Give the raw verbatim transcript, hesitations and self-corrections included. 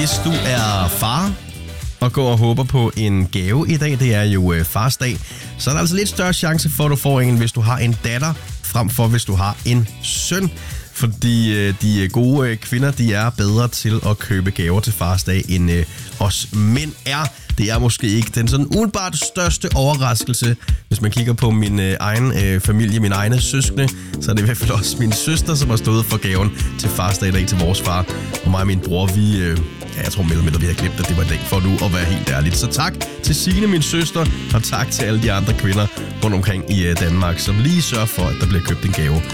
Hvis du er far og går og håber på en gave i dag, det er jo øh, farsdag, så er der altså lidt større chance for, at du får en, hvis du har en datter, frem for hvis du har en søn. Fordi øh, de gode øh, kvinder, de er bedre til at købe gaver til farsdag, end øh, os mænd er. Det er måske ikke den sådan umiddelbart største overraskelse. Hvis man kigger på min øh, egen øh, familie, mine egne søskende, så er det i hvert fald også min søster, som har stået for gaven til farsdag i dag til vores far. Og mig og min bror, vi... Øh, ja, jeg tror mellem at vi har glemt, at det var i dag, for nu at være helt ærligt. Så tak til Signe, min søster, og tak til alle de andre kvinder rundt omkring i øh, Danmark, som lige sørger for, at der bliver købt en gave